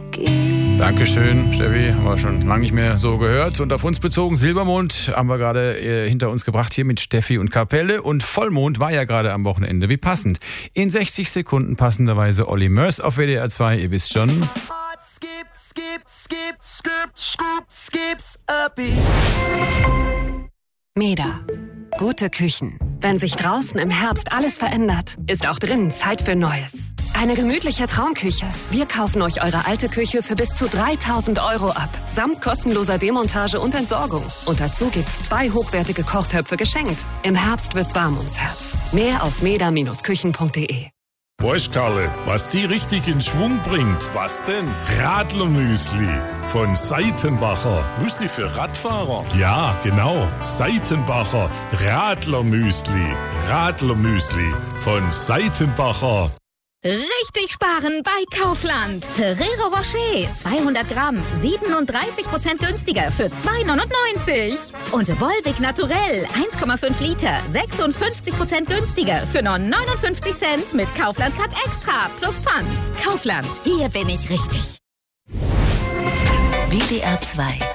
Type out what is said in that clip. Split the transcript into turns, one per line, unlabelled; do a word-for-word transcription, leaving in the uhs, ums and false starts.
Dankeschön, Steffi. Haben wir schon lange nicht mehr so gehört. Und auf uns bezogen, Silbermond haben wir gerade äh, hinter uns gebracht, hier mit Steffi und Kapelle. Und Vollmond war ja gerade am Wochenende. Wie passend. In sechzig Sekunden passenderweise Olli Mörs auf W D R zwei. Ihr wisst schon.
Meda. Gute Küchen. Wenn sich draußen im Herbst alles verändert, ist auch drinnen Zeit für Neues. Eine gemütliche Traumküche. Wir kaufen euch eure alte Küche für bis zu dreitausend Euro ab. Samt kostenloser Demontage und Entsorgung. Und dazu gibt's zwei hochwertige Kochtöpfe geschenkt. Im Herbst wird's warm ums Herz. Mehr auf meda Bindestrich küchen punkt de.
Weißt Karle, was die richtig in Schwung bringt? Was denn? Radlermüsli von Seitenbacher. Müsli für Radfahrer? Ja, genau. Seitenbacher Radlermüsli. Radlermüsli von Seitenbacher.
Richtig sparen bei Kaufland. Ferrero Rocher, zweihundert Gramm, siebenunddreißig Prozent günstiger für zwei neunundneunzig. Und Volvic Naturell, eins Komma fünf Liter, sechsundfünfzig Prozent günstiger für nur neunundfünfzig Cent mit Kaufland Cut Extra plus Pfand. Kaufland, hier bin ich richtig.
W D R zwei